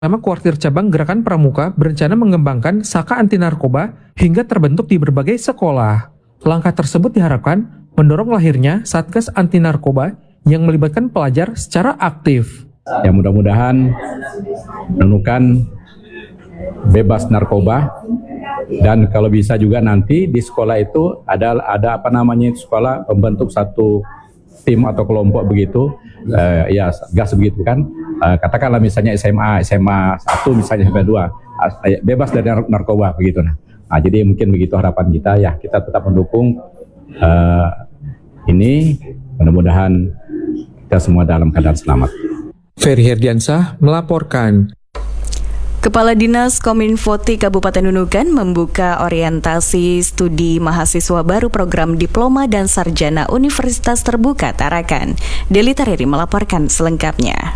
Nama Kuartir Cabang Gerakan Pramuka berencana mengembangkan Saka Anti Narkoba hingga terbentuk di berbagai sekolah. Langkah tersebut diharapkan mendorong lahirnya Satgas Anti Narkoba yang melibatkan pelajar secara aktif. Ya, mudah-mudahan menemukan bebas narkoba, dan kalau bisa juga nanti di sekolah itu ada sekolah membentuk satu tim atau kelompok begitu, gas begitu kan. Katakanlah misalnya SMA 1 misalnya SMA 2 bebas dari narkoba begitu. Nah, jadi mungkin begitu harapan kita, ya kita tetap mendukung ini, mudah-mudahan kita semua dalam keadaan selamat. Ferry Herdiansah melaporkan. Kepala Dinas Kominfoti Kabupaten Nunukan membuka orientasi studi mahasiswa baru program Diploma dan Sarjana Universitas Terbuka Tarakan. Deli Tariri melaporkan selengkapnya.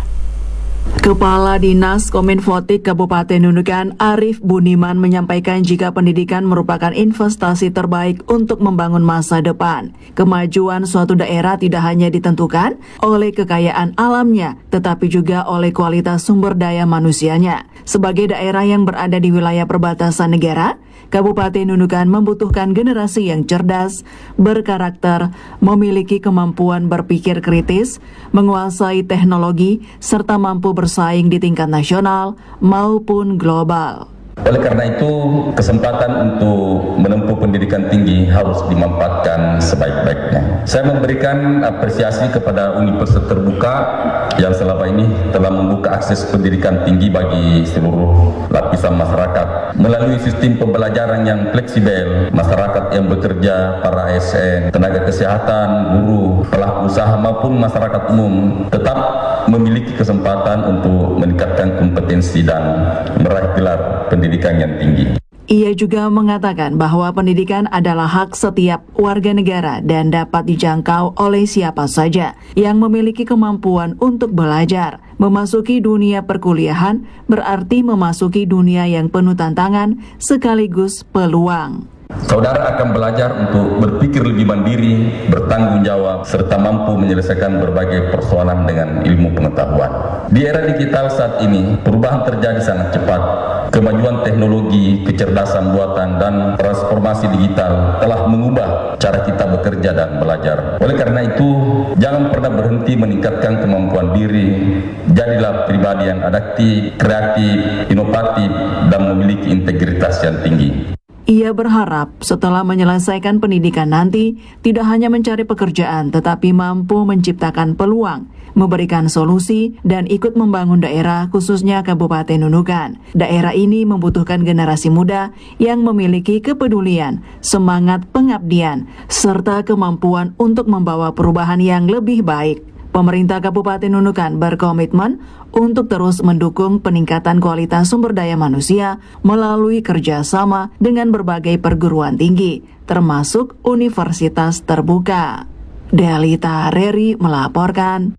Kepala Dinas Kominfotik Kabupaten Nunukan Arif Buniman menyampaikan jika pendidikan merupakan investasi terbaik untuk membangun masa depan. Kemajuan suatu daerah tidak hanya ditentukan oleh kekayaan alamnya, tetapi juga oleh kualitas sumber daya manusianya. Sebagai daerah yang berada di wilayah perbatasan negara, Kabupaten Nunukan membutuhkan generasi yang cerdas, berkarakter, memiliki kemampuan berpikir kritis, menguasai teknologi, serta mampu bersaing di tingkat nasional maupun global. Oleh karena itu, kesempatan untuk menempuh pendidikan tinggi harus dimanfaatkan sebaik-baiknya. Saya memberikan apresiasi kepada Universitas Terbuka yang selama ini telah membuka akses pendidikan tinggi bagi seluruh lapisan masyarakat. Melalui sistem pembelajaran yang fleksibel, masyarakat yang bekerja, para ASN, tenaga kesehatan, buruh, pelaku usaha maupun masyarakat umum tetap memiliki kesempatan untuk meningkatkan kompetensi dan meraih gelar pendidikan yang tinggi. Ia juga mengatakan bahwa pendidikan adalah hak setiap warga negara dan dapat dijangkau oleh siapa saja yang memiliki kemampuan untuk belajar. Memasuki dunia perkuliahan berarti memasuki dunia yang penuh tantangan sekaligus peluang. Saudara akan belajar untuk berpikir lebih mandiri, bertanggung jawab, serta mampu menyelesaikan berbagai persoalan dengan ilmu pengetahuan. Di era digital saat ini, perubahan terjadi sangat cepat. Kemajuan teknologi, kecerdasan buatan, dan transformasi digital telah mengubah cara kita bekerja dan belajar. Oleh karena itu, jangan pernah berhenti meningkatkan kemampuan diri. Jadilah pribadi yang adaptif, kreatif, inovatif, dan memiliki integritas yang tinggi. Ia berharap setelah menyelesaikan pendidikan nanti, tidak hanya mencari pekerjaan, tetapi mampu menciptakan peluang, memberikan solusi, dan ikut membangun daerah, khususnya Kabupaten Nunukan. Daerah ini membutuhkan generasi muda yang memiliki kepedulian, semangat pengabdian, serta kemampuan untuk membawa perubahan yang lebih baik. Pemerintah Kabupaten Nunukan berkomitmen untuk terus mendukung peningkatan kualitas sumber daya manusia melalui kerjasama dengan berbagai perguruan tinggi, termasuk Universitas Terbuka. Deli Tariri melaporkan.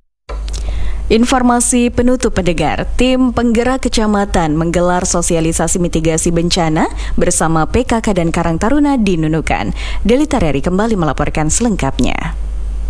Informasi penutup pendengar, tim penggerak kecamatan menggelar sosialisasi mitigasi bencana bersama PKK dan Karang Taruna di Nunukan. Deli Tariri kembali melaporkan selengkapnya.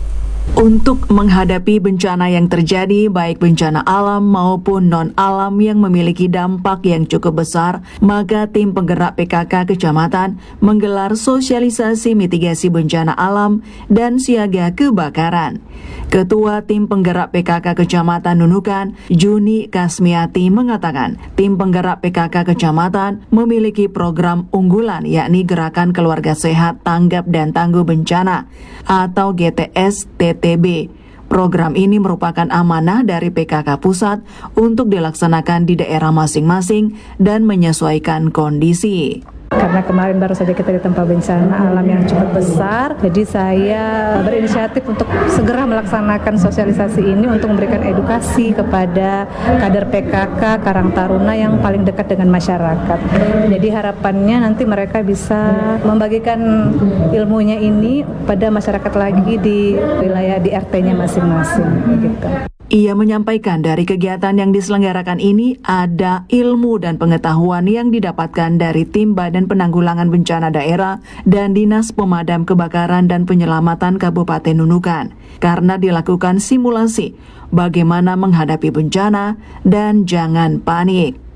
Untuk menghadapi bencana yang terjadi, baik bencana alam maupun non-alam yang memiliki dampak yang cukup besar, maka tim penggerak PKK Kecamatan menggelar sosialisasi mitigasi bencana alam dan siaga kebakaran. Ketua tim penggerak PKK Kecamatan Nunukan, Juni Kasmiati mengatakan, tim penggerak PKK Kecamatan memiliki program unggulan yakni Gerakan Keluarga Sehat Tanggap dan Tangguh Bencana atau GTS-TTB. Program ini merupakan amanah dari PKK Pusat untuk dilaksanakan di daerah masing-masing dan menyesuaikan kondisi. Karena kemarin baru saja kita ditempa bencana alam yang cukup besar, jadi saya berinisiatif untuk segera melaksanakan sosialisasi ini untuk memberikan edukasi kepada kader PKK Karang Taruna yang paling dekat dengan masyarakat. Jadi harapannya nanti mereka bisa membagikan ilmunya ini pada masyarakat lagi di wilayah di RT-nya masing-masing. Gitu. Ia menyampaikan dari kegiatan yang diselenggarakan ini ada ilmu dan pengetahuan yang didapatkan dari tim Badan Penanggulangan Bencana Daerah dan Dinas Pemadam Kebakaran dan Penyelamatan Kabupaten Nunukan karena dilakukan simulasi bagaimana menghadapi bencana dan jangan panik.